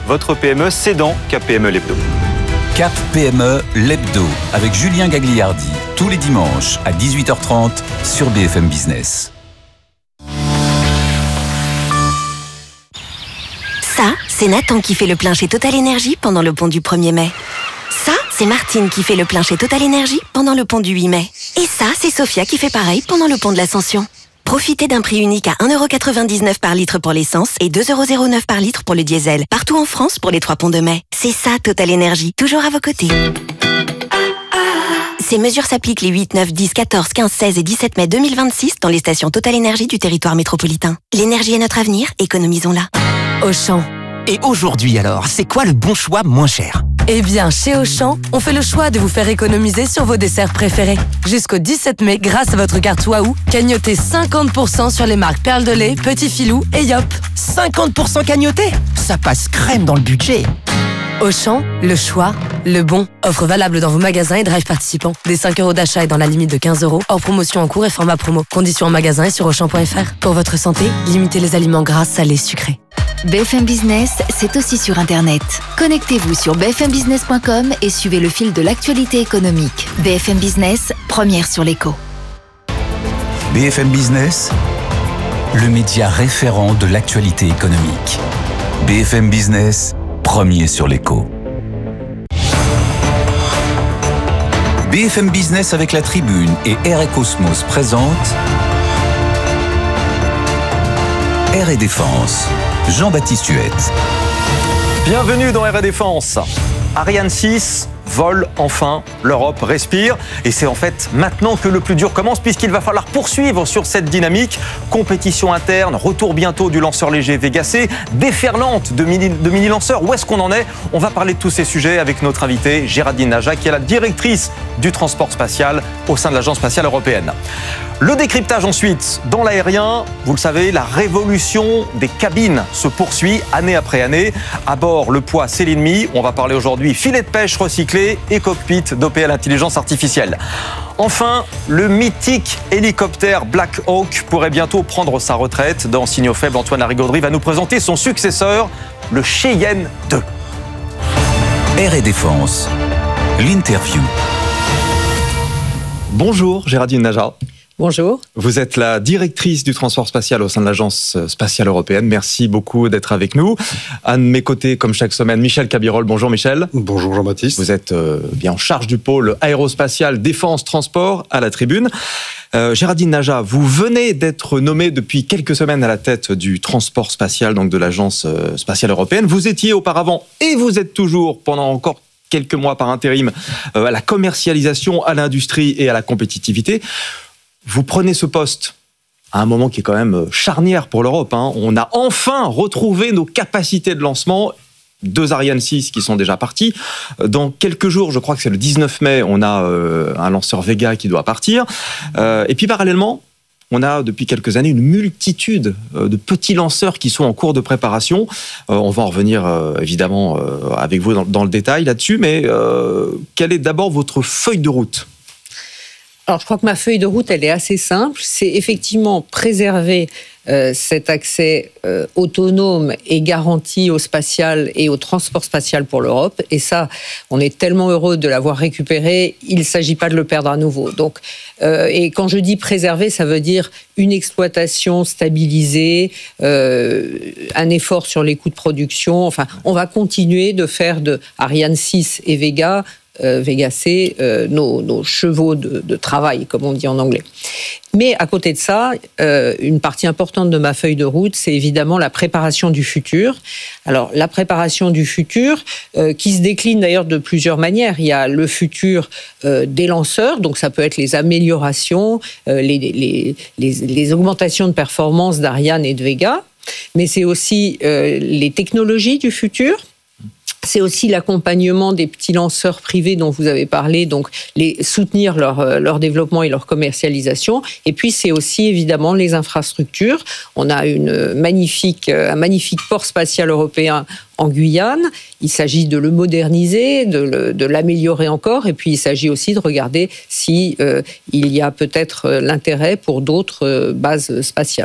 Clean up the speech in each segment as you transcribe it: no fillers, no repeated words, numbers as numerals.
votre PME, c'est dans Cap PME l'Hebdo. Cap PME l'Hebdo avec Julien Gagliardi, tous les dimanches à 18h30 sur BFM Business. Ça, c'est Nathan qui fait le plein chez Total Énergie pendant le pont du 1er mai. Ça, c'est Martine qui fait le plein chez Total Énergie pendant le pont du 8 mai. Et ça, c'est Sophia qui fait pareil pendant le pont de l'Ascension. Profitez d'un prix unique à 1,99€ par litre pour l'essence et 2,09€ par litre pour le diesel. Partout en France pour les 3 ponts de mai. C'est ça Total Énergie, toujours à vos côtés. Ces mesures s'appliquent les 8, 9, 10, 14, 15, 16 et 17 mai 2026 dans les stations Total Énergie du territoire métropolitain. L'énergie est notre avenir, économisons-la. Auchan. Et aujourd'hui alors, c'est quoi le bon choix moins cher ? Eh bien, chez Auchan, on fait le choix de vous faire économiser sur vos desserts préférés. Jusqu'au 17 mai, grâce à votre carte Waouh, cagnotez 50% sur les marques Perle de lait, Petit Filou et Yop. 50% cagnoté ? Ça passe crème dans le budget. Auchan, le choix, le bon. Offre valable dans vos magasins et drive participants. Des 5€ d'achat et dans la limite de 15€. Hors promotion en cours et format promo. Conditions en magasin et sur Auchan.fr. Pour votre santé, limitez les aliments gras, salés, sucrés. BFM Business, c'est aussi sur Internet. Connectez-vous sur bfmbusiness.com et suivez le fil de l'actualité économique. BFM Business, première sur l'écho. BFM Business, le média référent de l'actualité économique. BFM Business, premier sur l'écho. BFM Business avec la Tribune et Air & Cosmos présente Air & Défense. Jean-Baptiste Huette. Bienvenue dans Air & Défense. Ariane 6 vole enfin, l'Europe respire et c'est en fait maintenant que le plus dur commence puisqu'il va falloir poursuivre sur cette dynamique. Compétition interne, retour bientôt du lanceur léger Vega C, déferlante de mini-lanceurs. Où est-ce qu'on en est ? On va parler de tous ces sujets avec notre invitée Géraldine Naja qui est la directrice du transport spatial au sein de l'Agence spatiale européenne. Le décryptage ensuite, dans l'aérien, vous le savez, la révolution des cabines se poursuit année après année. À bord, le poids, c'est l'ennemi. On va parler aujourd'hui filet de pêche recyclé et cockpit dopé à l'intelligence artificielle. Enfin, le mythique hélicoptère Black Hawk pourrait bientôt prendre sa retraite. Dans Signaux faibles, Antoine Larigauderie va nous présenter son successeur, le Cheyenne 2. Air & Défense, l'interview. Bonjour Géraldine Naja. Bonjour. Vous êtes la directrice du transport spatial au sein de l'Agence spatiale européenne. Merci beaucoup d'être avec nous. À mes côtés, comme chaque semaine, Michel Cabirol. Bonjour Michel. Bonjour Jean-Baptiste. Vous êtes bien en charge du pôle aérospatial, défense, transport à la Tribune. Géraldine Naja, vous venez d'être nommée depuis quelques semaines à la tête du transport spatial, donc de l'Agence spatiale européenne. Vous étiez auparavant, et vous êtes toujours pendant encore quelques mois par intérim, à la commercialisation, à l'industrie et à la compétitivité. Vous prenez ce poste à un moment qui est quand même charnière pour l'Europe. On a enfin retrouvé nos capacités de lancement. 2 Ariane 6 qui sont déjà partis. Dans quelques jours, je crois que c'est le 19 mai, on a un lanceur Vega qui doit partir. Et puis parallèlement, on a depuis quelques années une multitude de petits lanceurs qui sont en cours de préparation. On va en revenir évidemment avec vous dans le détail là-dessus. Mais quelle est d'abord votre feuille de route ? Alors, je crois que ma feuille de route, elle est assez simple. C'est effectivement préserver cet accès autonome et garanti au spatial et au transport spatial pour l'Europe. Et ça, on est tellement heureux de l'avoir récupéré, il ne s'agit pas de le perdre à nouveau. Donc, et quand je dis préserver, ça veut dire une exploitation stabilisée, un effort sur les coûts de production. Enfin, on va continuer de faire de Ariane 6 et Vega C, nos chevaux de travail, comme on dit en anglais. Mais à côté de ça, une partie importante de ma feuille de route, c'est évidemment la préparation du futur. Alors, la préparation du futur, qui se décline d'ailleurs de plusieurs manières. Il y a le futur des lanceurs, donc ça peut être les améliorations, les augmentations de performance d'Ariane et de Vega, mais c'est aussi les technologies du futur. C'est aussi l'accompagnement des petits lanceurs privés dont vous avez parlé, donc soutenir leur développement et leur commercialisation. Et puis, c'est aussi évidemment les infrastructures. On a un magnifique port spatial européen en Guyane. Il s'agit de le moderniser, de l'améliorer encore. Et puis, il s'agit aussi de regarder si il y a peut-être l'intérêt pour d'autres bases spatiales.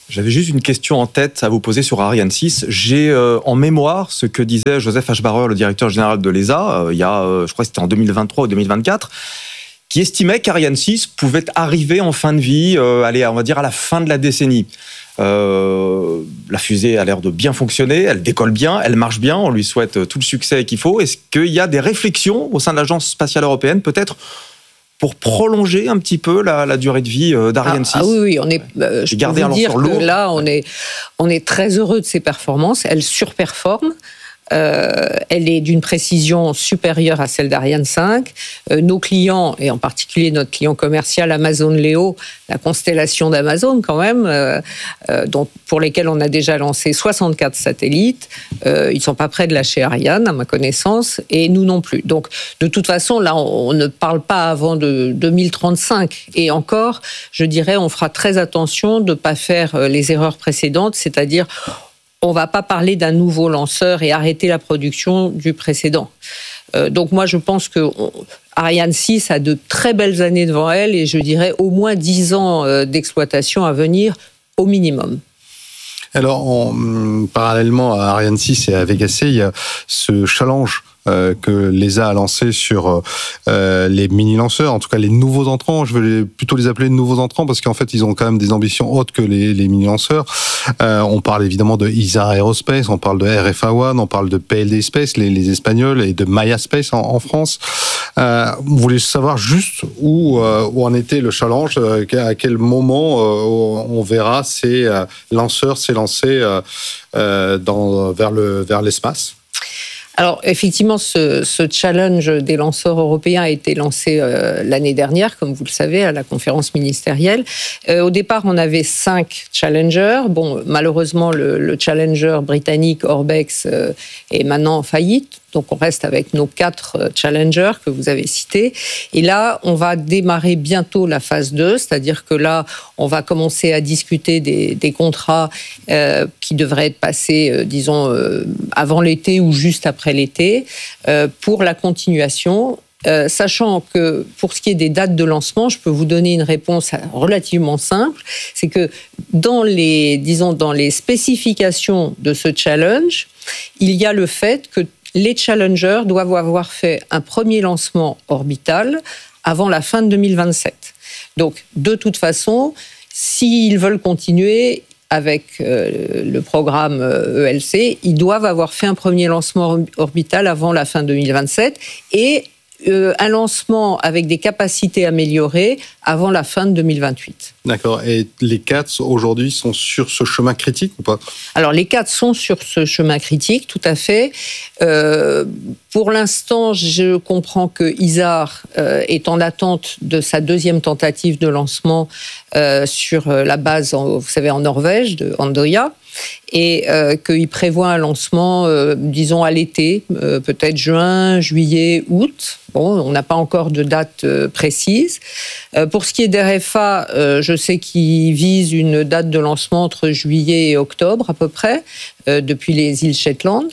J'avais juste une question en tête à vous poser sur Ariane 6. J'ai en mémoire ce que disait Joseph Aschbacher, le directeur général de l'ESA, il y a, je crois que c'était en 2023 ou 2024, qui estimait qu'Ariane 6 pouvait arriver en fin de vie, on va dire à la fin de la décennie. La fusée a l'air de bien fonctionner, elle décolle bien, elle marche bien, on lui souhaite tout le succès qu'il faut. Est-ce qu'il y a des réflexions au sein de l'Agence spatiale européenne, peut-être pour prolonger un petit peu la durée de vie d'Ariane 6? Oui, on est. Je peux vous dire que là, on est très heureux de ses performances. Elle surperforme. Elle est d'une précision supérieure à celle d'Ariane 5. Nos clients, et en particulier notre client commercial Amazon Leo, la constellation d'Amazon quand même, pour lesquels on a déjà lancé 64 satellites, ils ne sont pas prêts de lâcher Ariane, à ma connaissance, et nous non plus. Donc, de toute façon, là, on ne parle pas avant de 2035. Et encore, je dirais, on fera très attention de ne pas faire les erreurs précédentes, c'est-à-dire on ne va pas parler d'un nouveau lanceur et arrêter la production du précédent. Donc moi, je pense que Ariane 6 a de très belles années devant elle et je dirais au moins 10 ans d'exploitation à venir au minimum. Alors, parallèlement à Ariane 6 et à Vega C, il y a ce challenge que l'ESA a lancé sur les mini-lanceurs, en tout cas les nouveaux entrants. Je vais plutôt les appeler nouveaux entrants parce qu'en fait, ils ont quand même des ambitions hautes que les mini-lanceurs. On parle évidemment de ESA Aerospace, on parle de RFA One, on parle de PLD Space, les Espagnols, et de Maya Space en France. Vous voulez savoir juste où en était le challenge, à quel moment on verra ces lanceurs s'élancer vers l'espace? Alors, effectivement, ce challenge des lanceurs européens a été lancé l'année dernière, comme vous le savez, à la conférence ministérielle. Au départ, on avait 5 challengers. Bon, malheureusement, le challenger britannique Orbex est maintenant en faillite. Donc, on reste avec nos 4 challengers que vous avez cités. Et là, on va démarrer bientôt la phase 2, c'est-à-dire que là, on va commencer à discuter des contrats qui devraient être passés, disons, avant l'été ou juste après l'été, pour la continuation. Sachant que pour ce qui est des dates de lancement, je peux vous donner une réponse relativement simple. C'est que dans les spécifications de ce challenge, il y a le fait que les challengers doivent avoir fait un premier lancement orbital avant la fin de 2027. Donc, de toute façon, s'ils veulent continuer avec le programme ELC, ils doivent avoir fait un premier lancement orbital avant la fin de 2027 et un lancement avec des capacités améliorées avant la fin de 2028. D'accord. Et les 4 aujourd'hui sont sur ce chemin critique ou pas? Alors les 4 sont sur ce chemin critique, tout à fait. Pour l'instant, je comprends que ISAR est en attente de sa 2e tentative de lancement sur la base, vous savez, en Norvège, de Andøya. Et qu'il prévoit un lancement, disons, à l'été, peut-être juin, juillet, août. Bon, on n'a pas encore de date précise. Pour ce qui est d'RFA, je sais qu'ils visent une date de lancement entre juillet et octobre, à peu près, depuis les îles Shetland.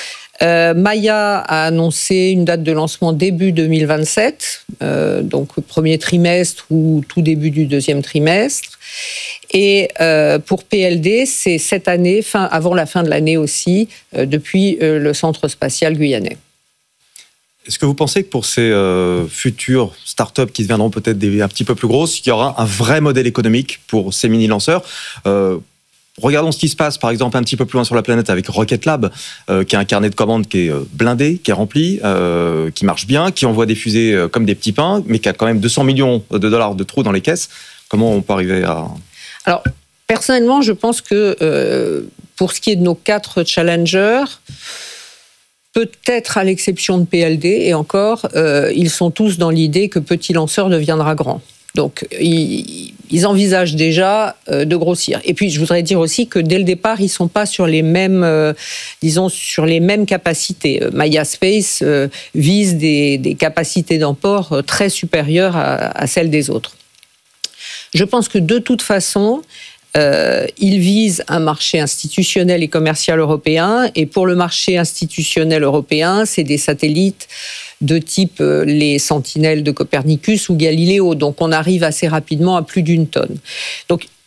Maya a annoncé une date de lancement début 2027, donc premier trimestre ou tout début du 2e trimestre. Et pour PLD, c'est cette année, avant la fin de l'année aussi, depuis le centre spatial guyanais. Est-ce que vous pensez que pour ces futures startups qui deviendront peut-être un petit peu plus grosses, il y aura un vrai modèle économique pour ces mini-lanceurs? Regardons ce qui se passe, par exemple, un petit peu plus loin sur la planète avec Rocket Lab, qui a un carnet de commandes qui est blindé, qui est rempli, qui marche bien, qui envoie des fusées comme des petits pains, mais qui a quand même 200 millions de dollars de trous dans les caisses. Comment on peut arriver à... Alors, personnellement, je pense que pour ce qui est de nos 4 challengers, peut-être à l'exception de PLD, et encore, ils sont tous dans l'idée que petit lanceur deviendra grand. Donc, ils envisagent déjà de grossir. Et puis, je voudrais dire aussi que dès le départ, ils ne sont pas sur les mêmes, sur les mêmes capacités. Maya Space vise des capacités d'emport très supérieures à celles des autres. Je pense que de toute façon, ils visent un marché institutionnel et commercial européen. Et pour le marché institutionnel européen, c'est des satellites de type les Sentinelles de Copernicus ou Galileo. Donc, on arrive assez rapidement à plus d'1 tonne. Donc,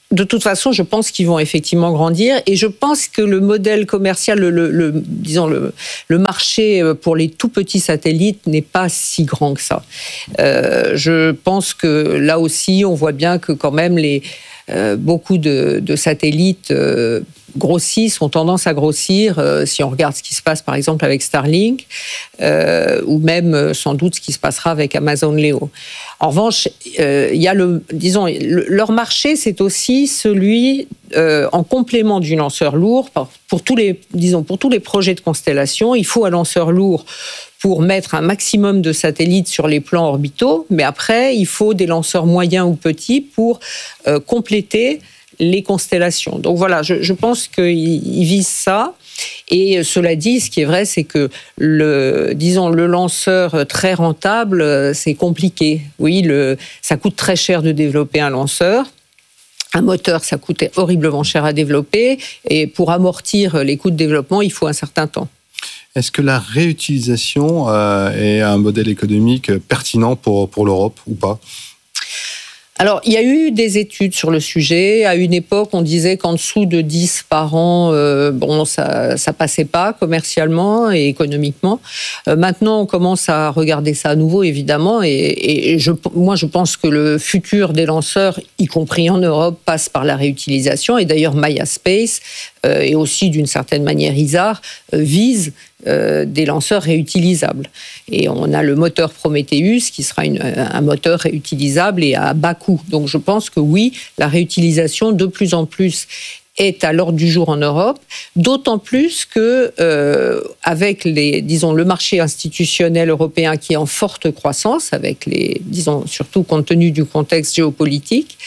De toute façon, je pense qu'ils vont effectivement grandir et je pense que le modèle commercial, le marché pour les tout petits satellites n'est pas si grand que ça. Je pense que là aussi, on voit bien que quand même beaucoup de satellites grossissent, ont tendance à grossir, si on regarde ce qui se passe par exemple avec Starlink, ou même sans doute ce qui se passera avec Amazon Leo. En revanche, il y a leur marché, c'est aussi celui en complément du lanceur lourd. Pour tous les projets de constellation, il faut un lanceur lourd pour mettre un maximum de satellites sur les plans orbitaux, mais après, il faut des lanceurs moyens ou petits pour compléter les constellations. Donc voilà, je pense qu'ils visent ça. Et cela dit, ce qui est vrai, c'est que le lanceur très rentable, c'est compliqué. Oui, ça coûte très cher de développer un lanceur. Un moteur, ça coûte horriblement cher à développer. Et pour amortir les coûts de développement, il faut un certain temps. Est-ce que la réutilisation est un modèle économique pertinent pour l'Europe ou pas ? Alors, il y a eu des études sur le sujet. À une époque, on disait qu'en dessous de 10 par an, ça passait pas commercialement et économiquement. Maintenant, on commence à regarder ça à nouveau, évidemment. Et moi, je pense que le futur des lanceurs, y compris en Europe, passe par la réutilisation. Et d'ailleurs, Maya Space et aussi, d'une certaine manière, ISAR vise des lanceurs réutilisables. Et on a le moteur Prometheus qui sera un moteur réutilisable et à bas coût. Donc je pense que oui, la réutilisation de plus en plus est à l'ordre du jour en Europe, d'autant plus que avec le marché institutionnel européen qui est en forte croissance, avec surtout compte tenu du contexte géopolitique,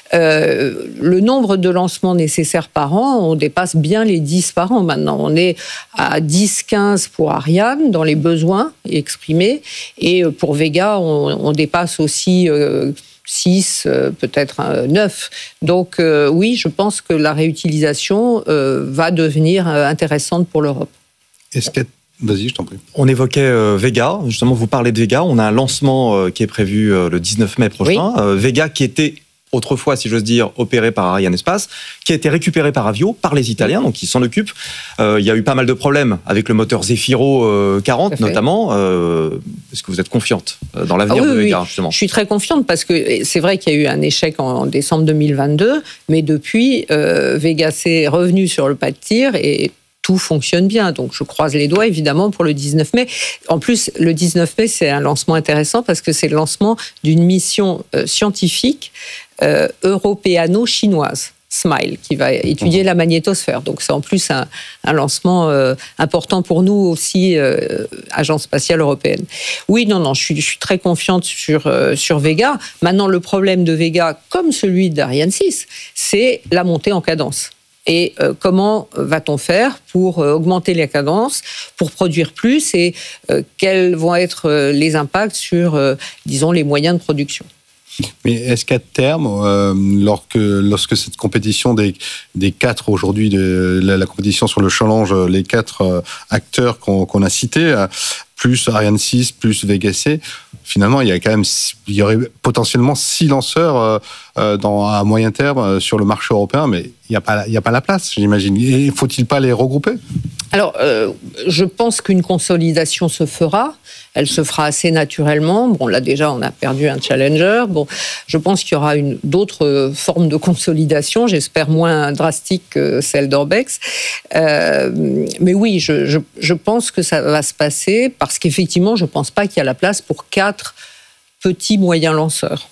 le nombre de lancements nécessaires par an, on dépasse bien les 10 par an maintenant. On est à 10-15 pour Ariane dans les besoins exprimés, et pour Vega, on dépasse aussi 6, peut-être 9. Donc oui, je pense que la réutilisation va devenir intéressante pour l'Europe. Vas-y, je t'en prie. On évoquait Vega, justement vous parlez de Vega, on a un lancement qui est prévu le 19 mai prochain. Oui. Vega qui était autrefois, si j'ose dire, opéré par Arianespace, qui a été récupéré par Avio, par les Italiens, donc ils s'en occupent. Il y a eu pas mal de problèmes avec le moteur Zefiro 40 notamment. Est-ce que vous êtes confiante dans l'avenir de Vega, justement ? Je suis très confiante parce que c'est vrai qu'il y a eu un échec en décembre 2022, mais depuis, Vega s'est revenu sur le pas de tir et tout fonctionne bien. Donc, je croise les doigts, évidemment, pour le 19 mai. En plus, le 19 mai, c'est un lancement intéressant parce que c'est le lancement d'une mission scientifique européano-chinoise, SMILE, qui va étudier la magnétosphère. Donc, c'est en plus un lancement important pour nous aussi, Agence spatiale européenne. Oui, je suis très confiante sur Vega. Maintenant, le problème de Vega, comme celui d'Ariane 6, c'est la montée en cadence. Et comment va-t-on faire pour augmenter la cadence, pour produire plus, et quels vont être les impacts sur, les moyens de production ? Mais est-ce qu'à terme, lorsque cette compétition des 4 aujourd'hui, la compétition sur le challenge, les 4 acteurs qu'on a cités, plus Ariane 6, plus Vega C, finalement, il y aurait potentiellement 6 lanceurs à moyen terme sur le marché européen, mais il n'y a pas la place, j'imagine. Et faut-il pas les regrouper ? Alors, je pense qu'une consolidation se fera. Elle se fera assez naturellement. Bon, là déjà, on a perdu un challenger. Bon, je pense qu'il y aura d'autres formes de consolidation, j'espère moins drastiques que celle d'Orbex. Mais oui, je pense que ça va se passer parce qu'effectivement, je ne pense pas qu'il y a la place pour 4 petits moyens lanceurs.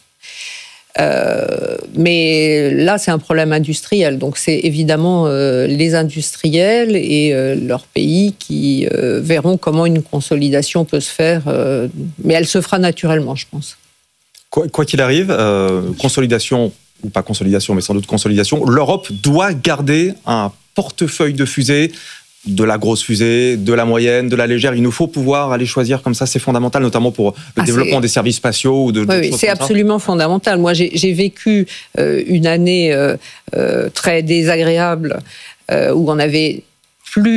Mais là, c'est un problème industriel. Donc, c'est évidemment les industriels et leurs pays qui verront comment une consolidation peut se faire. Mais elle se fera naturellement, je pense. Quoi qu'il arrive, consolidation ou pas consolidation, mais sans doute consolidation, l'Europe doit garder un portefeuille de fusées, de la grosse fusée, de la moyenne, de la légère. Il nous faut pouvoir aller choisir comme ça, c'est fondamental, notamment pour le développement des services spatiaux ou de oui, c'est absolument fondamental. Moi, j'ai vécu une année très désagréable où on n'avait plus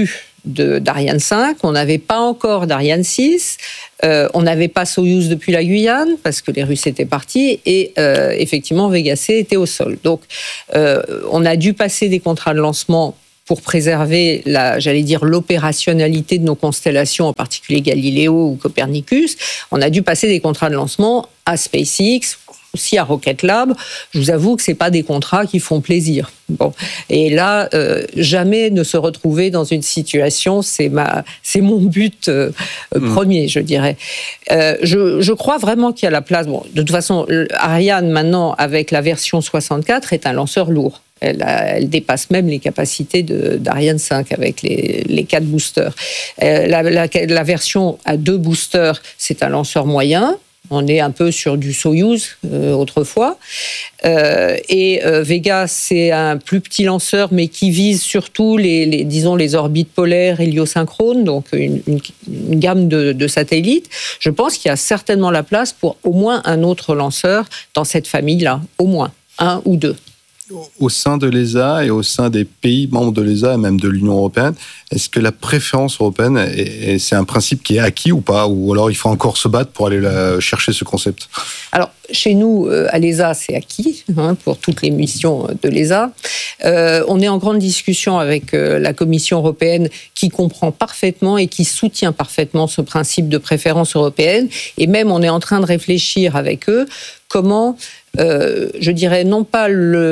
d'Ariane 5, on n'avait pas encore d'Ariane 6, on n'avait pas Soyouz depuis la Guyane, parce que les Russes étaient partis, et effectivement, Vega C était au sol. Donc, on a dû passer des contrats de lancement pour préserver l'opérationnalité de nos constellations, en particulier Galileo ou Copernicus. On a dû passer des contrats de lancement à SpaceX, aussi à Rocket Lab. Je vous avoue que c'est pas des contrats qui font plaisir. Bon. Et là, jamais ne se retrouver dans une situation, c'est mon but premier, je dirais. Je crois vraiment qu'il y a la place. Bon, de toute façon, Ariane, maintenant, avec la version 64, est un lanceur lourd. Elle dépasse même les capacités d'Ariane 5 avec les 4 boosters. La version à 2 boosters, c'est un lanceur moyen. On est un peu sur du Soyouz autrefois. Et Vega, c'est un plus petit lanceur, mais qui vise surtout les orbites polaires héliosynchrones, donc une gamme de satellites. Je pense qu'il y a certainement la place pour au moins un autre lanceur dans cette famille-là, au moins, 1 ou 2. Au sein de l'ESA et au sein des pays membres de l'ESA et même de l'Union européenne, est-ce que la préférence européenne, c'est un principe qui est acquis ou pas? Ou alors il faut encore se battre pour aller chercher ce concept? Alors, chez nous, à l'ESA, c'est acquis, pour toutes les missions de l'ESA. On est en grande discussion avec la Commission européenne qui comprend parfaitement et qui soutient parfaitement ce principe de préférence européenne. Et même, on est en train de réfléchir avec eux comment... je dirais non pas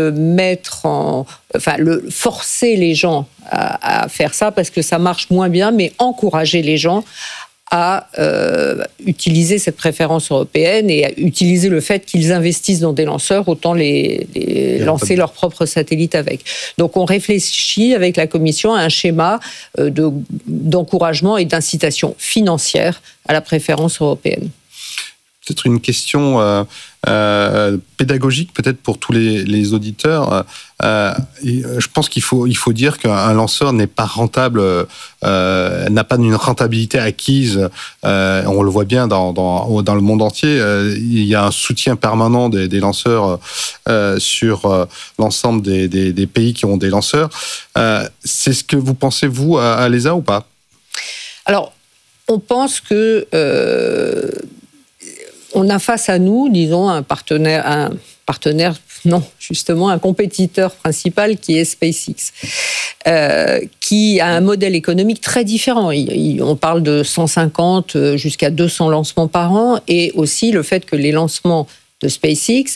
forcer les gens à faire ça parce que ça marche moins bien, mais encourager les gens à utiliser cette préférence européenne et à utiliser le fait qu'ils investissent dans des lanceurs, autant les lancer leurs propres satellites avec. Donc on réfléchit avec la Commission à un schéma d'encouragement et d'incitation financière à la préférence européenne. Peut-être une question pédagogique, peut-être pour tous les auditeurs. Je pense qu'il faut dire qu'un lanceur n'est pas rentable, n'a pas une rentabilité acquise. On le voit bien dans le monde entier. Il y a un soutien permanent des lanceurs sur l'ensemble des pays qui ont des lanceurs. C'est ce que vous pensez, vous, à l'ESA ou pas? Alors, on pense que... on a face à nous, disons, un compétiteur principal qui est SpaceX, qui a un modèle économique très différent. On parle de 150 jusqu'à 200 lancements par an, et aussi le fait que les lancements de SpaceX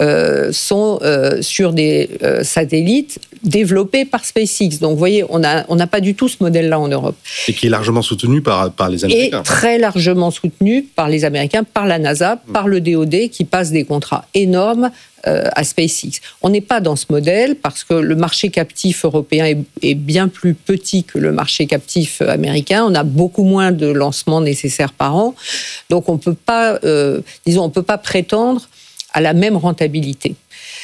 sont sur des satellites développés par SpaceX. Donc, vous voyez, on n'a pas du tout ce modèle-là en Europe. Et qui est largement soutenu par les Américains. Et très largement soutenu par les Américains, par la NASA, par le DoD, qui passe des contrats énormes à SpaceX. On n'est pas dans ce modèle parce que le marché captif européen est bien plus petit que le marché captif américain. On a beaucoup moins de lancements nécessaires par an. Donc, on peut pas prétendre à la même rentabilité.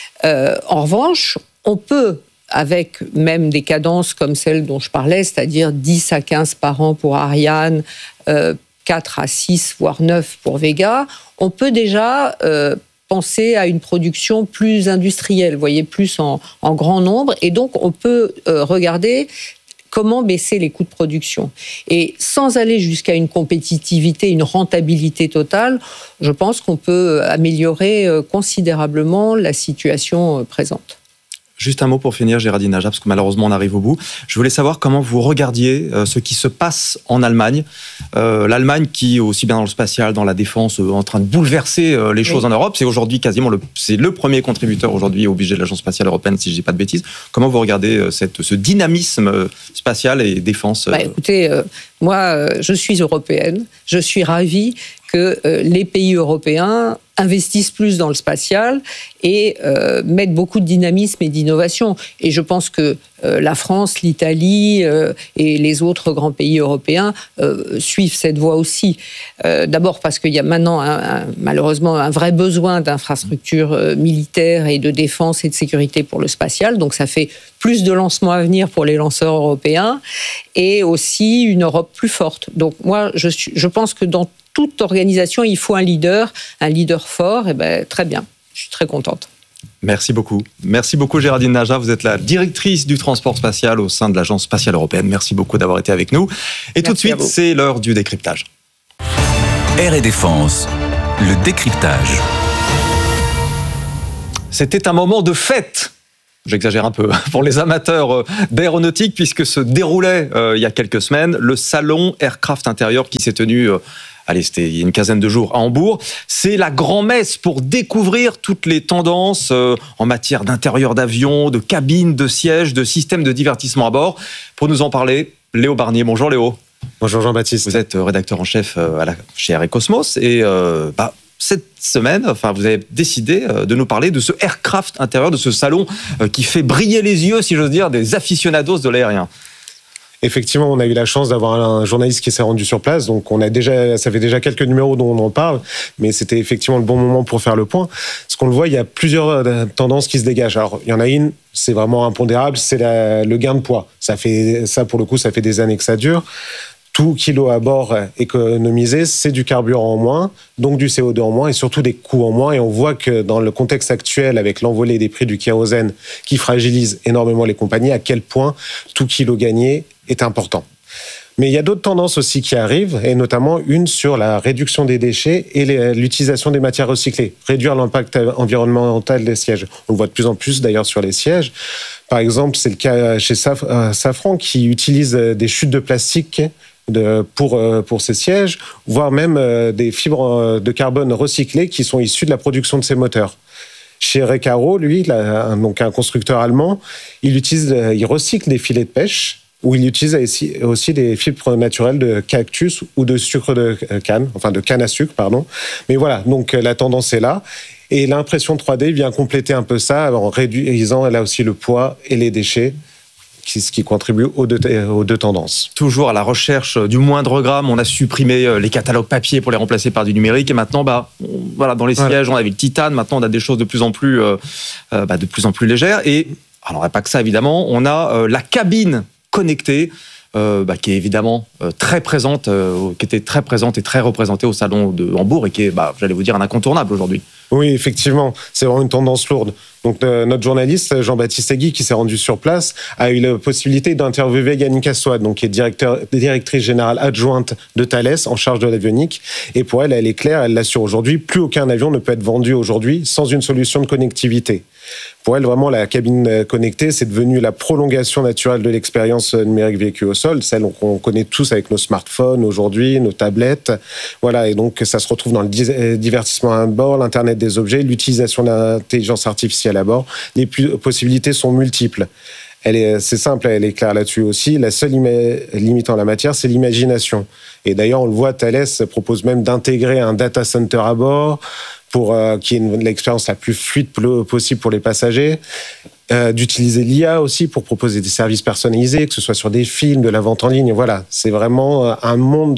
En revanche, on peut, avec même des cadences comme celle dont je parlais, c'est-à-dire 10 à 15 par an pour Ariane, 4 à 6, voire 9 pour Vega, on peut déjà penser à une production plus industrielle, vous voyez, plus en grand nombre, et donc on peut regarder comment baisser les coûts de production. Et sans aller jusqu'à une compétitivité, une rentabilité totale, je pense qu'on peut améliorer considérablement la situation présente. Juste un mot pour finir, Géraldine Najat, parce que malheureusement on arrive au bout. Je voulais savoir comment vous regardiez ce qui se passe en Allemagne. L'Allemagne qui, aussi bien dans le spatial, dans la défense, en train de bouleverser les choses en Europe. C'est aujourd'hui quasiment c'est le premier contributeur aujourd'hui au budget de l'Agence spatiale européenne, si je ne dis pas de bêtises. Comment vous regardez ce dynamisme spatial et défense Écoutez, moi je suis européenne, je suis ravie que les pays européens investissent plus dans le spatial et mettent beaucoup de dynamisme et d'innovation. Et je pense que la France, l'Italie et les autres grands pays européens suivent cette voie aussi. D'abord parce qu'il y a maintenant malheureusement un vrai besoin d'infrastructures militaires et de défense et de sécurité pour le spatial. Donc ça fait plus de lancements à venir pour les lanceurs européens et aussi une Europe plus forte. Donc moi, je pense que dans toute organisation, il faut un leader fort. Et très bien, je suis très contente. Merci beaucoup. Merci beaucoup Géraldine Naja. Vous êtes la directrice du transport spatial au sein de l'Agence spatiale européenne. Merci beaucoup d'avoir été avec nous. Et tout de suite, c'est l'heure du décryptage. Air et Défense, le décryptage. C'était un moment de fête. J'exagère un peu, pour les amateurs d'aéronautique, puisque se déroulait il y a quelques semaines le salon Aircraft Intérieur qui s'est tenu, c'était il y a une quinzaine de jours à Hambourg. C'est la grand-messe pour découvrir toutes les tendances en matière d'intérieur d'avion, de cabines, de sièges, de systèmes de divertissement à bord. Pour nous en parler, Léo Barnier. Bonjour Léo. Bonjour Jean-Baptiste. Vous êtes rédacteur en chef chez Air et Cosmos et cette semaine, vous avez décidé de nous parler de ce Aircraft Intérieur, de ce salon qui fait briller les yeux, si j'ose dire, des aficionados de l'aérien. Effectivement, on a eu la chance d'avoir un journaliste qui s'est rendu sur place, donc ça fait déjà quelques numéros dont on en parle, mais c'était effectivement le bon moment pour faire le point. Ce qu'on le voit, il y a plusieurs tendances qui se dégagent. Alors, il y en a une, c'est vraiment impondérable, c'est le gain de poids. Ça fait des années que ça dure. Tout kilo à bord économisé, c'est du carburant en moins, donc du CO2 en moins et surtout des coûts en moins. Et on voit que dans le contexte actuel, avec l'envolée des prix du kérosène qui fragilise énormément les compagnies, à quel point tout kilo gagné est important. Mais il y a d'autres tendances aussi qui arrivent, et notamment une sur la réduction des déchets et l'utilisation des matières recyclées, réduire l'impact environnemental des sièges. On le voit de plus en plus d'ailleurs sur les sièges. Par exemple, c'est le cas chez Safran qui utilise des chutes de plastique pour ces sièges, voire même des fibres de carbone recyclées qui sont issues de la production de ces moteurs. Chez Recaro, lui, donc un constructeur allemand, il recycle des filets de pêche, où il utilise aussi des fibres naturelles de cactus ou de sucre de canne, de canne à sucre, pardon. Mais voilà, donc la tendance est là. Et l'impression 3D vient compléter un peu ça en réduisant là aussi le poids et les déchets, ce qui contribue aux deux tendances. Toujours à la recherche du moindre gramme, on a supprimé les catalogues papier pour les remplacer par du numérique, et maintenant, dans les sièges, on avait le titane, maintenant on a des choses de plus en plus légères, et alors pas que ça évidemment, on a la cabine connectée, qui est évidemment très présente, qui était très présente et très représentée au salon de Hambourg, et qui est, j'allais vous dire, un incontournable aujourd'hui. Oui, effectivement, c'est vraiment une tendance lourde. Donc notre journaliste Jean-Baptiste Egui, qui s'est rendu sur place, a eu la possibilité d'interviewer Yannick Aswad, donc qui est directrice générale adjointe de Thales en charge de l'avionique. Et pour elle est claire, elle l'assure aujourd'hui, plus aucun avion ne peut être vendu aujourd'hui sans une solution de connectivité. Pour elle, vraiment, la cabine connectée, c'est devenu la prolongation naturelle de l'expérience numérique vécue au sol, celle qu'on connaît tous avec nos smartphones aujourd'hui, nos tablettes. Voilà, et donc ça se retrouve dans le divertissement à bord, l'Internet des objets, l'utilisation de l'intelligence artificielle à bord. Les possibilités sont multiples. C'est simple, elle est claire là-dessus aussi. La seule limite en la matière, c'est l'imagination. Et d'ailleurs, on le voit, Thales propose même d'intégrer un data center à bord pour qu'il y ait l'expérience la plus fluide possible pour les passagers. D'utiliser l'IA aussi pour proposer des services personnalisés, que ce soit sur des films, de la vente en ligne. Voilà, c'est vraiment un monde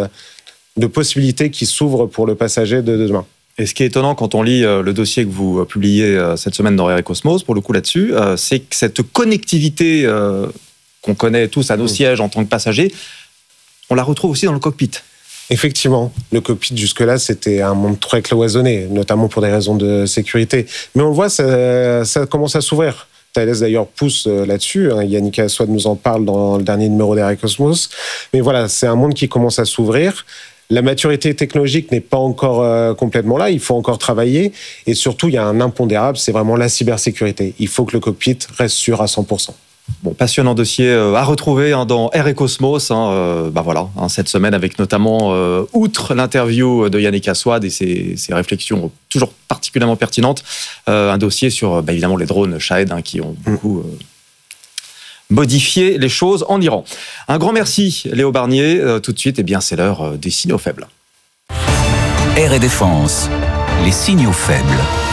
de possibilités qui s'ouvre pour le passager de demain. Et ce qui est étonnant quand on lit le dossier que vous publiez cette semaine dans Air et Cosmos, pour le coup là-dessus, c'est que cette connectivité qu'on connaît tous à nos sièges en tant que passagers, on la retrouve aussi dans le cockpit. Effectivement, le cockpit jusque-là, c'était un monde très cloisonné, notamment pour des raisons de sécurité. Mais on le voit, ça commence à s'ouvrir. Thales d'ailleurs pousse là-dessus. Yannick Aswad nous en parle dans le dernier numéro d'Air et Cosmos. Mais voilà, c'est un monde qui commence à s'ouvrir. La maturité technologique n'est pas encore complètement là, il faut encore travailler. Et surtout, il y a un impondérable, c'est vraiment la cybersécurité. Il faut que le cockpit reste sûr à 100%. Bon, passionnant dossier à retrouver dans Air et Cosmos, cette semaine, avec notamment, outre l'interview de Yannick Aswad et ses réflexions toujours particulièrement pertinentes, un dossier sur évidemment les drones Shahed qui ont beaucoup modifié les choses en Iran. Un grand merci Léo Barnier. Tout de suite, c'est l'heure des signaux faibles. Air et Défense, les signaux faibles.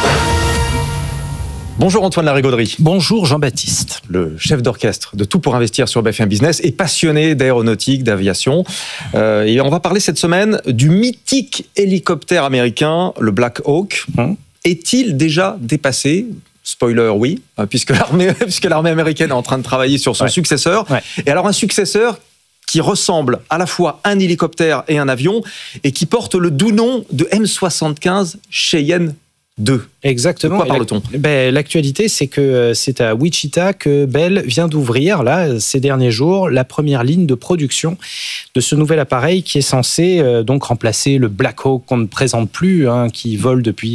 Bonjour Antoine Larigauderie. Bonjour Jean-Baptiste. Le chef d'orchestre de Tout pour investir sur BFM Business et passionné d'aéronautique, d'aviation. Et on va parler cette semaine du mythique hélicoptère américain, le Black Hawk. Est-il déjà dépassé ? Spoiler, oui, puisque l'armée américaine est en train de travailler sur son successeur. Ouais. Et alors un successeur qui ressemble à la fois à un hélicoptère et un avion et qui porte le doux nom de M75 Cheyenne 2. Exactement. De quoi parle-t-on ? L'actualité, c'est que c'est à Wichita que Bell vient d'ouvrir, là, ces derniers jours, la première ligne de production de ce nouvel appareil qui est censé donc remplacer le Black Hawk qu'on ne présente plus, qui vole depuis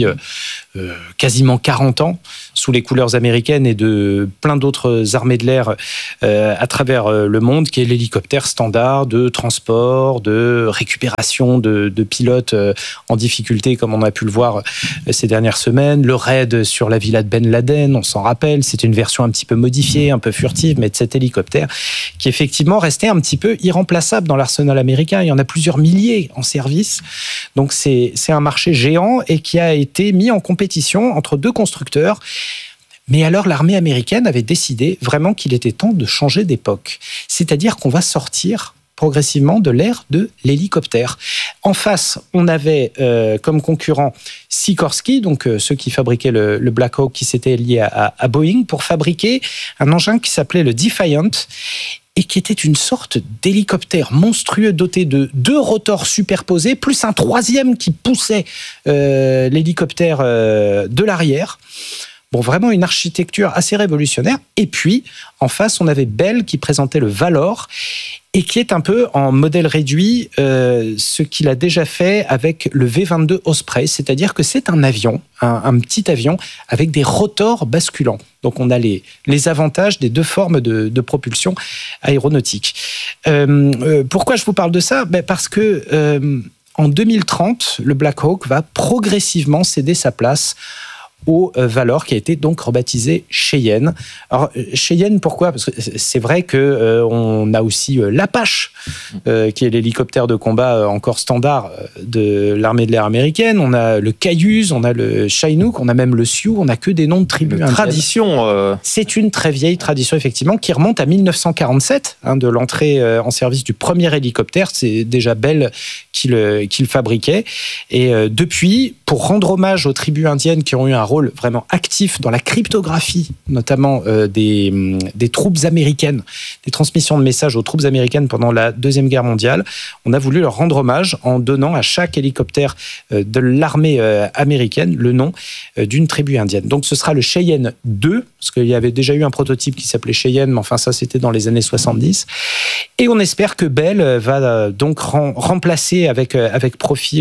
quasiment 40 ans sous les couleurs américaines et de plein d'autres armées de l'air à travers le monde, qui est l'hélicoptère standard de transport, de récupération de pilotes en difficulté, comme on a pu le voir ces dernières semaines. Le raid sur la villa de Ben Laden, on s'en rappelle, c'est une version un petit peu modifiée, un peu furtive, mais de cet hélicoptère qui effectivement restait un petit peu irremplaçable dans l'arsenal américain. Il y en a plusieurs milliers en service. Donc c'est un marché géant et qui a été mis en compétition entre deux constructeurs. Mais alors, l'armée américaine avait décidé vraiment qu'il était temps de changer d'époque. C'est-à-dire qu'on va sortir progressivement de l'ère de l'hélicoptère. En face, on avait comme concurrent Sikorsky, donc ceux qui fabriquaient le Black Hawk, qui s'étaient liés à Boeing, pour fabriquer un engin qui s'appelait le Defiant, et qui était une sorte d'hélicoptère monstrueux doté de 2 rotors superposés, plus un 3e qui poussait l'hélicoptère de l'arrière. Bon, vraiment une architecture assez révolutionnaire. Et puis, en face, on avait Bell qui présentait le Valor et qui est un peu en modèle réduit ce qu'il a déjà fait avec le V-22 Osprey, c'est-à-dire que c'est un avion, un petit avion avec des rotors basculants. Donc on a les avantages des 2 formes de propulsion aéronautique. Pourquoi je vous parle de ça ? Parce que en 2030, le Black Hawk va progressivement céder sa place au Valor, qui a été donc rebaptisé Cheyenne. Alors Cheyenne, pourquoi ? Parce que c'est vrai que on a aussi l'Apache, qui est l'hélicoptère de combat encore standard de l'armée de l'air américaine. On a le Cayuse, on a le Chinook, on a même le Sioux. On n'a que des noms de tribus indiennes. Tradition. C'est une très vieille tradition effectivement qui remonte à 1947, de l'entrée en service du premier hélicoptère. C'est déjà Bell qui le fabriquait. Et depuis, pour rendre hommage aux tribus indiennes qui ont eu un rôle vraiment actif dans la cryptographie, notamment des troupes américaines, des transmissions de messages aux troupes américaines pendant la Deuxième Guerre mondiale. On a voulu leur rendre hommage en donnant à chaque hélicoptère de l'armée américaine le nom d'une tribu indienne. Donc ce sera le Cheyenne 2, parce qu'il y avait déjà eu un prototype qui s'appelait Cheyenne, mais enfin ça c'était dans les années 70. Et on espère que Bell va donc remplacer avec profit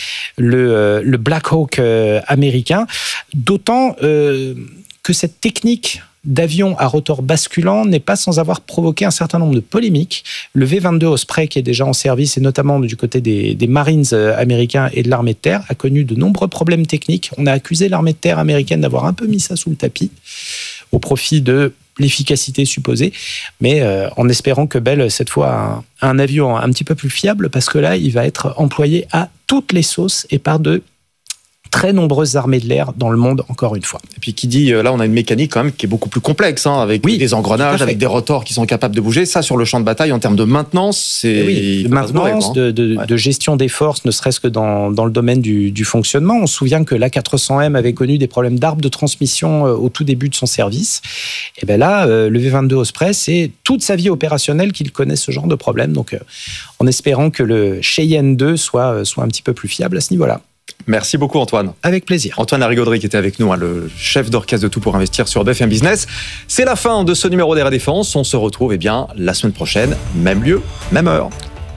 le Black Hawk américain. D'autant que cette technique d'avion à rotor basculant n'est pas sans avoir provoqué un certain nombre de polémiques. Le V-22 Osprey, qui est déjà en service, et notamment du côté des Marines américains et de l'armée de terre, a connu de nombreux problèmes techniques. On a accusé l'armée de terre américaine d'avoir un peu mis ça sous le tapis, au profit de l'efficacité supposée, mais en espérant que Bell, cette fois, a un avion un petit peu plus fiable, parce que là, il va être employé à toutes les sauces et par de très nombreuses armées de l'air dans le monde, encore une fois. Et puis qui dit, là on a une mécanique quand même qui est beaucoup plus complexe, avec des engrenages, avec des rotors qui sont capables de bouger. Ça, sur le champ de bataille, en termes de maintenance, c'est... maintenance, de gestion des forces, ne serait-ce que dans le domaine du fonctionnement. On se souvient que l'A400M avait connu des problèmes d'arbre de transmission au tout début de son service. Et bien là, le V-22 Osprey, c'est toute sa vie opérationnelle qu'il connaît ce genre de problème. Donc, en espérant que le Cheyenne 2 soit un petit peu plus fiable à ce niveau-là. Merci beaucoup Antoine. Avec plaisir. Antoine Larigauderie qui était avec nous, le chef d'orchestre de Tout pour investir sur BFM Business. C'est la fin de ce numéro d'Air et Défense. On se retrouve la semaine prochaine, même lieu, même heure.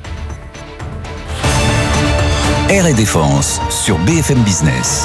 Air et Défense sur BFM Business.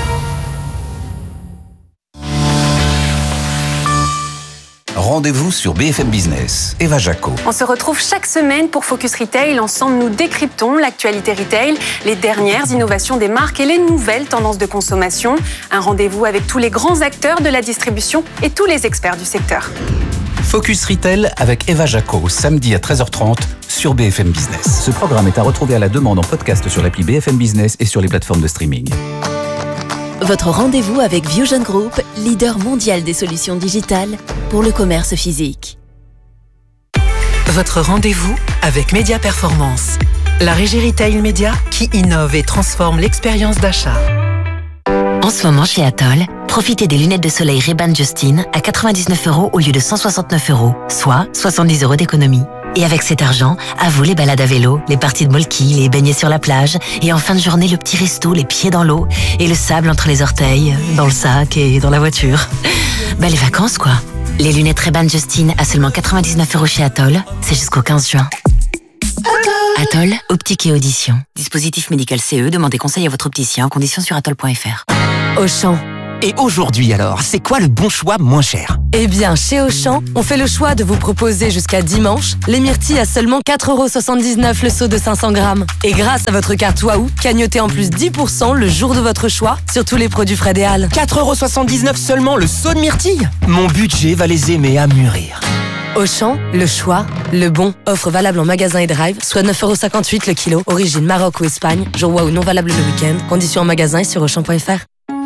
Rendez-vous sur BFM Business. Eva Jaco. On se retrouve chaque semaine pour Focus Retail. Ensemble, nous décryptons l'actualité retail, les dernières innovations des marques et les nouvelles tendances de consommation. Un rendez-vous avec tous les grands acteurs de la distribution et tous les experts du secteur. Focus Retail avec Eva Jaco, samedi à 13h30 sur BFM Business. Ce programme est à retrouver à la demande en podcast sur l'appli BFM Business et sur les plateformes de streaming. Votre rendez-vous avec Vusion Group, leader mondial des solutions digitales pour le commerce physique. Votre rendez-vous avec Média Performance, la régie retail média qui innove et transforme l'expérience d'achat. En ce moment chez Atoll, profitez des lunettes de soleil Ray-Ban Justin à 99 € au lieu de 169 €, soit 70 € d'économie. Et avec cet argent, à vous les balades à vélo, les parties de molki, les baignets sur la plage, et en fin de journée, le petit resto, les pieds dans l'eau, et le sable entre les orteils, dans le sac et dans la voiture. Bah les vacances quoi. Les lunettes Ray-Ban Justin à seulement 99 € chez Atoll, c'est jusqu'au 15 juin. Atoll, optique et audition. Dispositif médical CE, demandez conseil à votre opticien, conditions sur atoll.fr. Auchan. Et aujourd'hui alors, c'est quoi le bon choix moins cher ? Eh bien, chez Auchan, on fait le choix de vous proposer jusqu'à dimanche les myrtilles à seulement 4,79 € le seau de 500 grammes. Et grâce à votre carte Waouh, cagnotez en plus 10% le jour de votre choix sur tous les produits Fred et Al. 4,79 € seulement le seau de myrtilles ? Mon budget va les aimer à mûrir. Auchan, le choix, le bon. Offre valable en magasin et drive, soit 9,58 € le kilo. Origine Maroc ou Espagne. Jour Waouh non valable le week-end. Conditions en magasin et sur auchan.fr.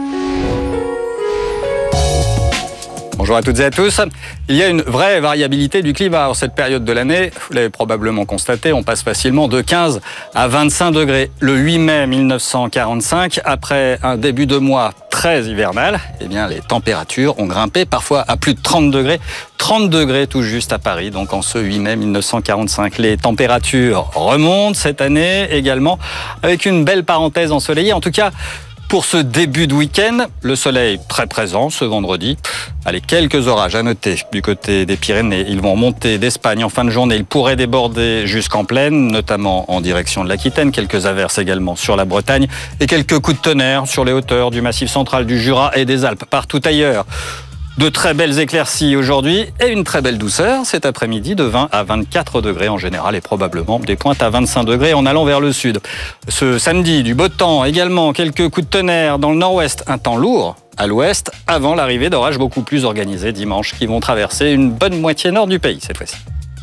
Bonjour à toutes et à tous. Il y a une vraie variabilité du climat en cette période de l'année. Vous l'avez probablement constaté, on passe facilement de 15 à 25 degrés. Le 8 mai 1945, après un début de mois très hivernal, eh bien, les températures ont grimpé parfois à plus de 30 degrés. 30 degrés tout juste à Paris, donc en ce 8 mai 1945. Les températures remontent cette année également, avec une belle parenthèse ensoleillée. En tout cas, pour ce début de week-end, le soleil très présent ce vendredi. Allez, quelques orages à noter du côté des Pyrénées. Ils vont monter d'Espagne en fin de journée. Ils pourraient déborder jusqu'en plaine, notamment en direction de l'Aquitaine. Quelques averses également sur la Bretagne et quelques coups de tonnerre sur les hauteurs du Massif central, du Jura et des Alpes. Partout ailleurs, de très belles éclaircies aujourd'hui et une très belle douceur cet après-midi de 20 à 24 degrés en général et probablement des pointes à 25 degrés en allant vers le sud. Ce samedi, du beau temps également, quelques coups de tonnerre dans le nord-ouest, un temps lourd à l'ouest avant l'arrivée d'orages beaucoup plus organisés dimanche qui vont traverser une bonne moitié nord du pays cette fois-ci.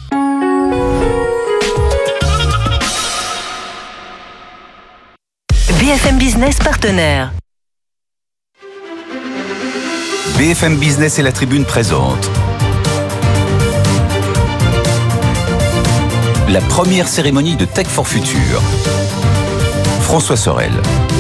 BFM Business partenaire. BFM Business et la Tribune présentent la première cérémonie de Tech for Future. François Sorel.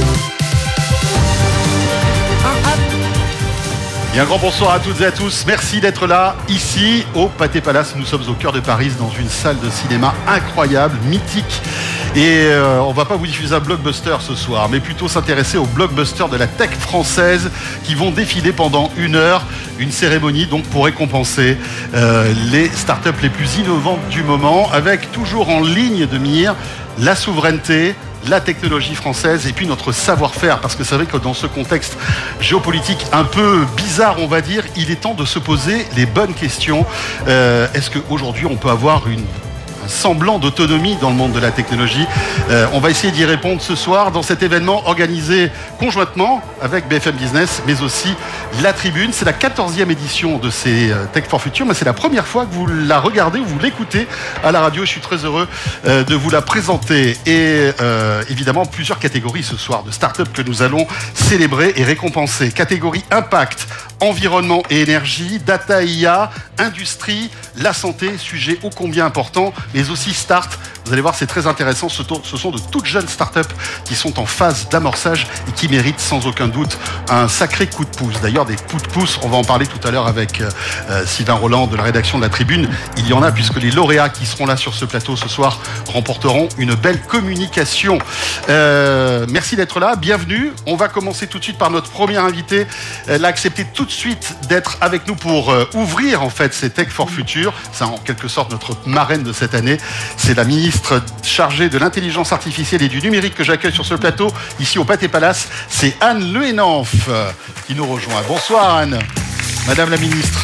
Et un grand bonsoir à toutes et à tous. Merci d'être là, ici, au Pathé Palace. Nous sommes au cœur de Paris, dans une salle de cinéma incroyable, mythique. Et on va pas vous diffuser un blockbuster ce soir, mais plutôt s'intéresser aux blockbusters de la tech française qui vont défiler pendant 1 heure. Une cérémonie donc pour récompenser les startups les plus innovantes du moment, avec toujours en ligne de mire la souveraineté, la technologie française et puis notre savoir-faire, parce que c'est vrai que dans ce contexte géopolitique un peu bizarre, on va dire, il est temps de se poser les bonnes questions. Est-ce qu'aujourd'hui on peut avoir un semblant d'autonomie dans le monde de la technologie? On va essayer d'y répondre ce soir dans cet événement organisé conjointement avec BFM Business, mais aussi La Tribune. C'est la 14e édition de ces Tech for Future, mais c'est la première fois que vous la regardez ou vous l'écoutez à la radio. Je suis très heureux de vous la présenter. Et évidemment, plusieurs catégories ce soir de startups que nous allons célébrer et récompenser. Catégorie Impact, environnement et énergie, data IA, industrie, la santé, sujet ô combien important, mais aussi start. Vous allez voir, c'est très intéressant. Ce sont de toutes jeunes startups qui sont en phase d'amorçage et qui méritent sans aucun doute un sacré coup de pouce. D'ailleurs, des coups de pouce, on va en parler tout à l'heure avec Sylvain Roland de la rédaction de La Tribune. Il y en a puisque les lauréats qui seront là sur ce plateau ce soir remporteront une belle communication. Merci d'être là, bienvenue. On va commencer tout de suite par notre premier invité. Elle a accepté tout de suite d'être avec nous pour ouvrir en fait ces Tech for Future. C'est en quelque sorte notre marraine de cette année. C'est la ministre chargée de l'intelligence artificielle et du numérique que j'accueille sur ce plateau, ici au Pathé Palace. C'est Anne Le Henenff qui nous rejoint. Bonsoir Anne, Madame la ministre.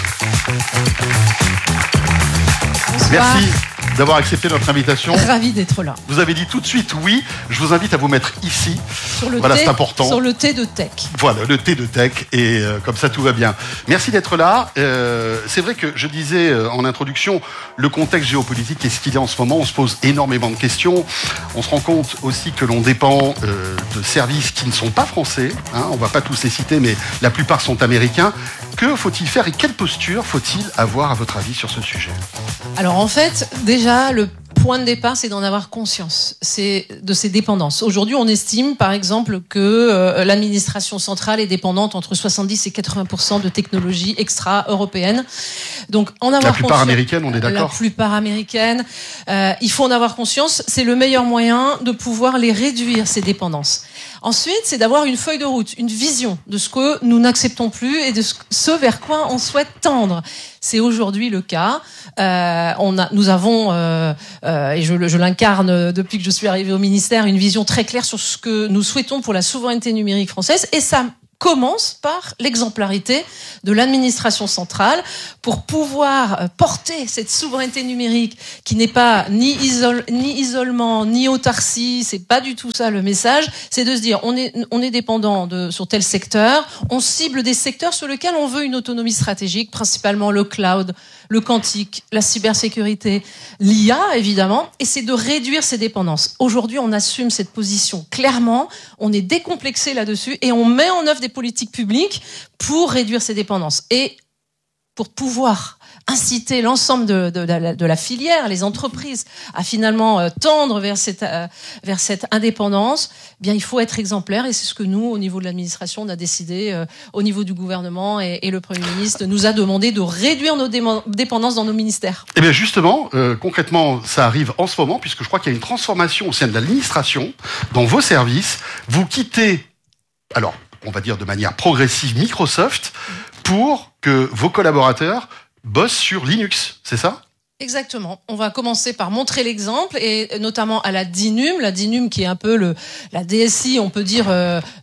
Bonsoir. Merci d'avoir accepté notre invitation. Ravi d'être là. Vous avez dit tout de suite oui. Je vous invite à vous mettre ici. Sur le voilà, thé, c'est important. Sur le thé de tech. Voilà, le thé de tech. Et comme ça, tout va bien. Merci d'être là. C'est vrai que je disais en introduction, le contexte géopolitique est ce qu'il est en ce moment. On se pose énormément de questions. On se rend compte aussi que l'on dépend de services qui ne sont pas français. Hein, on ne va pas tous les citer, mais la plupart sont américains. Que faut-il faire et quelle posture faut-il avoir, à votre avis, sur ce sujet ? Alors en fait, déjà, le point de départ, c'est d'en avoir conscience, c'est de ces dépendances. Aujourd'hui, on estime, par exemple, que l'administration centrale est dépendante entre 70 et 80% de technologies extra-européennes. Donc, en avoir la plupart américaines, on est d'accord. La plupart américaines. Il faut en avoir conscience. C'est le meilleur moyen de pouvoir les réduire, ces dépendances. Ensuite, c'est d'avoir une feuille de route, une vision de ce que nous n'acceptons plus et de ce vers quoi on souhaite tendre. C'est aujourd'hui le cas. Nous avons, et je l'incarne depuis que je suis arrivée au ministère, une vision très claire sur ce que nous souhaitons pour la souveraineté numérique française. Et ça commence par l'exemplarité de l'administration centrale pour pouvoir porter cette souveraineté numérique qui n'est pas ni isolement, ni autarcie, c'est pas du tout ça le message, c'est de se dire on est dépendant sur tel secteur, on cible des secteurs sur lesquels on veut une autonomie stratégique, principalement le cloud, le quantique, la cybersécurité, l'IA évidemment, et c'est de réduire ces dépendances. Aujourd'hui, on assume cette position clairement, on est décomplexé là-dessus et on met en œuvre des politiques publiques pour réduire ces dépendances. Et pour pouvoir inciter l'ensemble de la filière, les entreprises, à finalement tendre vers cette indépendance, eh bien, il faut être exemplaire. Et c'est ce que nous, au niveau de l'administration, on a décidé, au niveau du gouvernement, et le Premier ministre nous a demandé de réduire nos dépendances dans nos ministères. Eh bien justement, concrètement, ça arrive en ce moment, puisque je crois qu'il y a une transformation au sein de l'administration, dans vos services. Vous quittez, alors, on va dire de manière progressive, Microsoft, pour que vos collaborateurs bossent sur Linux, c'est ça ? Exactement. On va commencer par montrer l'exemple, et notamment à la DINUM qui est un peu la DSI, on peut dire,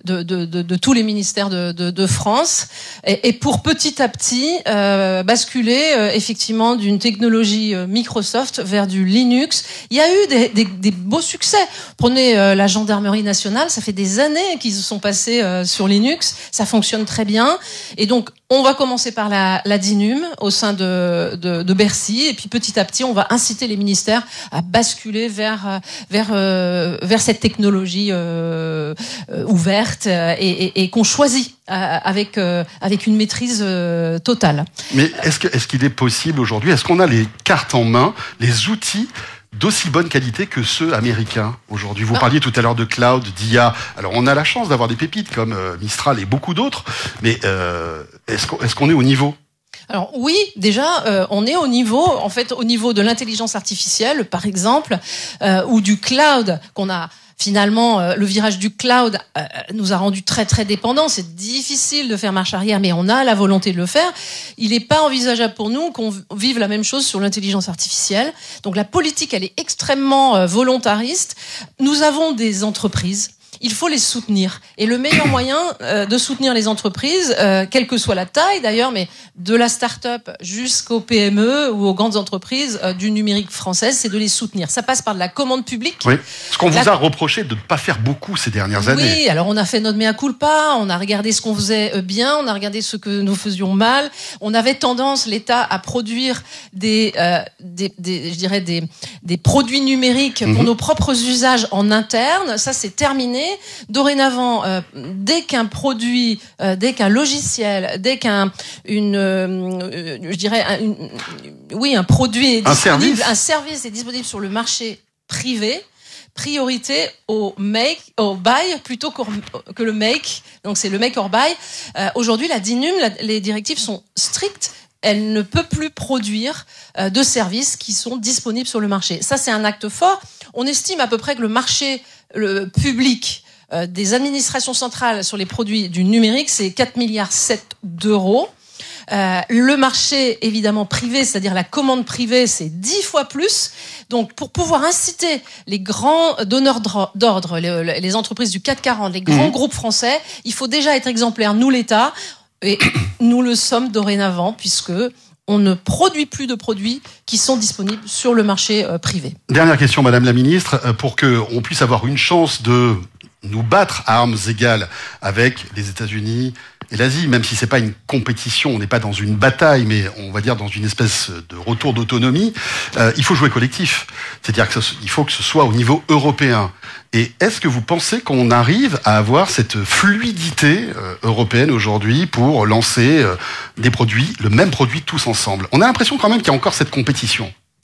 de tous les ministères de France, et pour petit à petit basculer effectivement d'une technologie Microsoft vers du Linux. Il y a eu des beaux succès. Prenez la gendarmerie nationale, ça fait des années qu'ils se sont passés sur Linux, ça fonctionne très bien, et donc on va commencer par la DINUM au sein de Bercy, et puis petit à petit, on va inciter les ministères à basculer vers cette technologie ouverte et qu'on choisit avec une maîtrise totale. Mais est-ce qu'il est possible aujourd'hui, est-ce qu'on a les cartes en main, les outils d'aussi bonne qualité que ceux américains aujourd'hui? Vous parliez tout à l'heure de cloud, d'IA. Alors on a la chance d'avoir des pépites comme Mistral et beaucoup d'autres, mais est-ce qu'on est au niveau? Alors oui, déjà, on est au niveau de l'intelligence artificielle, par exemple, ou du cloud qu'on a. Finalement, le virage du cloud nous a rendu très très dépendants. C'est difficile de faire marche arrière, mais on a la volonté de le faire. Il n'est pas envisageable pour nous qu'on vive la même chose sur l'intelligence artificielle. Donc la politique, elle est extrêmement volontariste. Nous avons des entreprises. Il faut les soutenir. Et le meilleur moyen de soutenir les entreprises, quelle que soit la taille d'ailleurs, mais de la start-up jusqu'aux PME ou aux grandes entreprises du numérique française, c'est de les soutenir. Ça passe par de la commande publique. Oui. Ce qu'on vous a reproché de ne pas faire beaucoup ces dernières années. Oui, alors on a fait notre mea culpa, on a regardé ce qu'on faisait bien, on a regardé ce que nous faisions mal. On avait tendance, l'État, à produire des produits numériques pour nos propres usages en interne. Ça, c'est terminé. Dorénavant, dès qu'un produit, dès qu'un logiciel, dès un produit est disponible, un service est disponible sur le marché privé, priorité au buy plutôt que le make. Donc c'est le make or buy. Aujourd'hui, la DINUM, les directives sont strictes. Elle ne peut plus produire de services qui sont disponibles sur le marché. Ça, c'est un acte fort. On estime à peu près que le marché public des administrations centrales sur les produits du numérique, c'est 4,7 milliards d'euros. Le marché, évidemment, privé, c'est-à-dire la commande privée, c'est 10 fois plus. Donc, pour pouvoir inciter les grands donneurs d'ordre, les entreprises du CAC 40, les grands groupes français, il faut déjà être exemplaire, nous, l'État, et nous le sommes dorénavant, puisque on ne produit plus de produits qui sont disponibles sur le marché privé. Dernière question, Madame la Ministre, pour qu'on puisse avoir une chance de nous battre à armes égales avec les États-Unis et l'Asie, même si c'est pas une compétition, on n'est pas dans une bataille, mais on va dire dans une espèce de retour d'autonomie, il faut jouer collectif. C'est-à-dire qu'il faut que ce soit au niveau européen. Et est-ce que vous pensez qu'on arrive à avoir cette fluidité européenne aujourd'hui pour lancer des produits, le même produit tous ensemble? On a l'impression quand même qu'il y a encore cette compétition.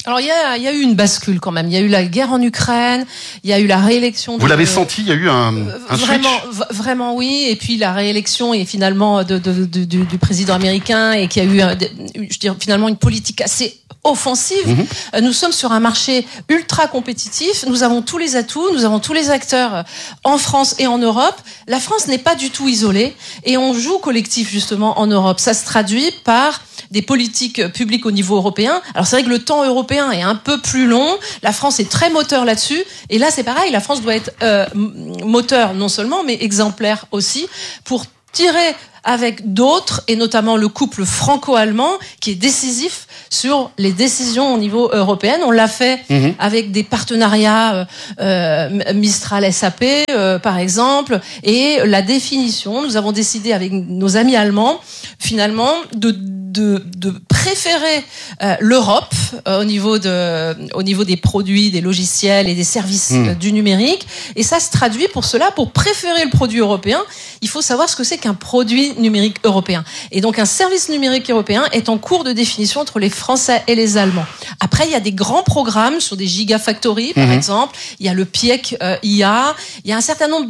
Alors il y a eu une bascule quand même. Il y a eu la guerre en Ukraine, il y a eu la réélection. Vous l'avez senti, il y a eu un vraiment oui. Et puis la réélection et finalement du président américain et qui a eu finalement une politique assez offensive. Nous sommes sur un marché ultra compétitif. Nous avons tous les atouts, nous avons tous les acteurs en France et en Europe. La France n'est pas du tout isolée et on joue collectif justement en Europe. Ça se traduit par des politiques publiques au niveau européen. Alors c'est vrai que le temps européen est un peu plus long. La France est très moteur là-dessus. Et là c'est pareil, la France doit être moteur non seulement, mais exemplaire aussi pour tirer avec d'autres, et notamment le couple franco-allemand, qui est décisif sur les décisions au niveau européen. On l'a fait avec des partenariats Mistral SAP, par exemple, et la définition, nous avons décidé avec nos amis allemands, finalement, de préférer l'Europe au niveau des produits, des logiciels et des services du numérique. Et ça se traduit pour préférer le produit européen, il faut savoir ce que c'est qu'un produit numérique européen. Et donc un service numérique européen est en cours de définition entre les Français et les Allemands. Après, il y a des grands programmes sur des gigafactories, par exemple. Il y a le PIEC IA. Il y a un certain nombre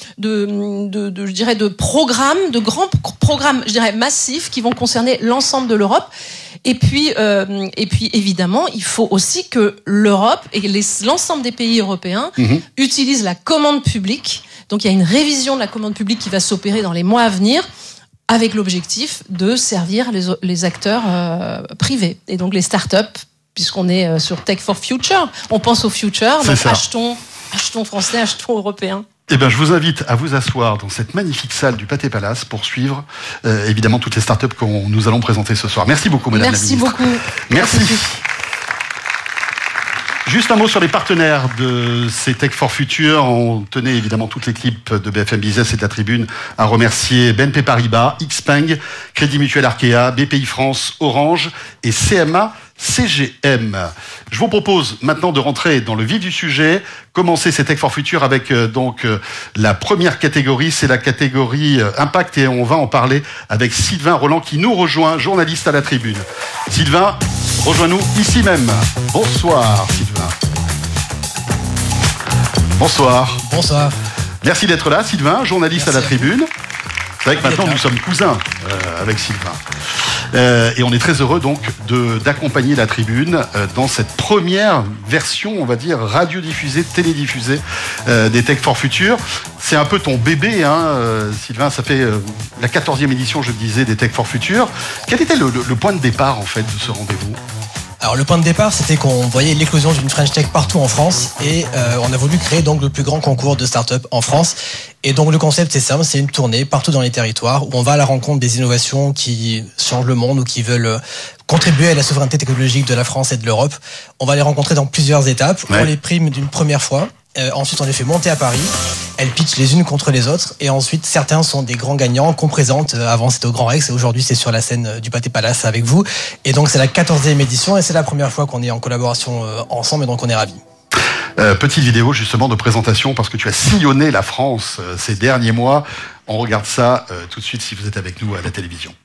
de programmes, de grands programmes, je dirais, massifs qui vont concerner l'ensemble de l'Europe. Et puis évidemment, il faut aussi que l'Europe et l'ensemble des pays européens utilisent la commande publique. Donc il y a une révision de la commande publique qui va s'opérer dans les mois à venir, avec l'objectif de servir les acteurs privés et donc les startups, puisqu'on est sur Tech for Future. On pense au future, donc achetons français, achetons européen. Eh bien, je vous invite à vous asseoir dans cette magnifique salle du Pâté Palace pour suivre évidemment toutes les startups que nous allons présenter ce soir. Merci beaucoup, Madame la Ministre. Merci beaucoup. Merci. Juste un mot sur les partenaires de ces Tech for Future. On tenait évidemment toute l'équipe de BFM Business et de la Tribune à remercier BNP Paribas, Xpeng, Crédit Mutuel Arkea, BPI France, Orange et CMA CGM. Je vous propose maintenant de rentrer dans le vif du sujet, commencer ces Tech for Future avec la première catégorie, c'est la catégorie Impact, et on va en parler avec Sylvain Roland qui nous rejoint, journaliste à la Tribune. Sylvain, rejoins-nous ici même. Bonsoir Sylvain. Bonsoir. Bonsoir. Merci d'être là Sylvain, journaliste à la Tribune. C'est vrai que maintenant nous sommes cousins avec Sylvain. Et on est très heureux donc d'accompagner la Tribune dans cette première version, on va dire, radiodiffusée, télédiffusée des Tech for Future. C'est un peu ton bébé, Sylvain, ça fait la 14e édition, je le disais, des Tech for Future. Quel était le point de départ, en fait, de ce rendez-vous ? Alors le point de départ, c'était qu'on voyait l'éclosion d'une French Tech partout en France et on a voulu créer donc le plus grand concours de start-up en France. Et donc le concept c'est simple, c'est une tournée partout dans les territoires où on va à la rencontre des innovations qui changent le monde ou qui veulent contribuer à la souveraineté technologique de la France et de l'Europe. On va les rencontrer dans plusieurs étapes. Ouais. On les prime d'une première fois. Ensuite, on les fait monter à Paris. Elles pitchent les unes contre les autres. Et ensuite, certains sont des grands gagnants qu'on présente. Avant, c'était au Grand Rex. Et aujourd'hui, c'est sur la scène du Pâté Palace avec vous. Et donc, c'est la 14e édition. Et c'est la première fois qu'on est en collaboration ensemble. Et donc, on est ravis. Petite vidéo, justement, de présentation, parce que tu as sillonné la France ces derniers mois. On regarde ça tout de suite si vous êtes avec nous à la télévision.